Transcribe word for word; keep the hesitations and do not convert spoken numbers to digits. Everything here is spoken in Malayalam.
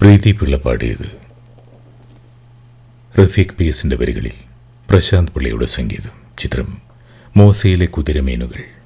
പ്രീതി പിള്ള പാടിയത്. റഫീഖ് പി എസിൻ്റെ വരികളിൽ പ്രശാന്ത് പിള്ളയുടെ സംഗീതം. ചിത്രം മോസയിലെ കുതിരമീനുകൾ.